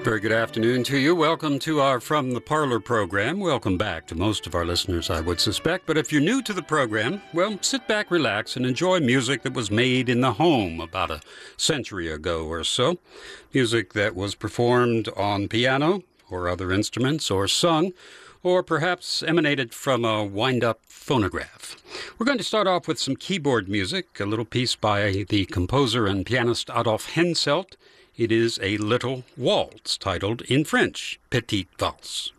Very good afternoon to you. Welcome to our From the Parlor program. Welcome back to most of our listeners, I would suspect. But if you're new to the program, well, sit back, relax, and enjoy music that was made in the home about a century ago or so. Music that was performed on piano or other instruments or sung, or perhaps emanated from a wind-up phonograph. We're going to start off with some keyboard music, a little piece by the composer and pianist Adolphe Henselt. It is a little waltz titled in French, Petite Valse.